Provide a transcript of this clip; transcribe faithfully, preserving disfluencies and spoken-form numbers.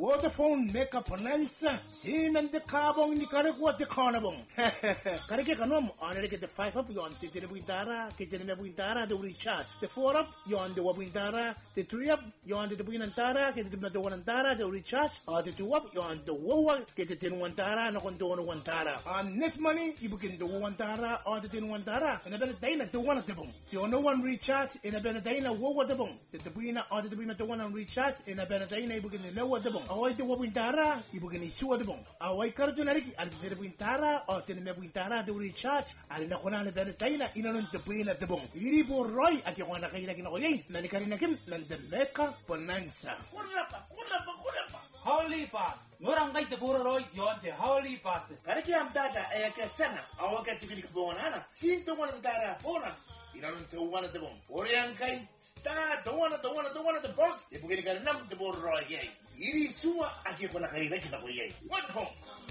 Vodafone meka panansa sinan de kabong ni kare ko de khanabong kare ke kanom anere ke de five up yon te te buintara ke te ne buintara de recharge the four up yon de buintara the three up yon de buintara ke de de buintara de recharge or the two up yon de wowa ke te te buintara no kon de buintara on net money ibukin de buintara or de buintara and a dina de one de bong the no one recharge in a benedina wowa de bong the buina or the buina de one on recharge in a benedina ibukin de lowa de bong awai de buintara ibukin isuwa de bong awai kartunari al de buintara or the me buintara de recharge al na kona le benedina inon de buina de bong iri por roy ati kona kaina kino yei na ni karina kim nan de meka bonanza kurapa kurapa kurapa Holy Pass ngorang kai de puro roy yon de Holy Pass kare ki am data e ke sana awaka tikili ko bonana cinto wala dara bona inon te wana de bong orian kai sta do wana do wana do wana de bong e bugini kare nam de por roy yei iri suwa ati kona kaina kino yei what bong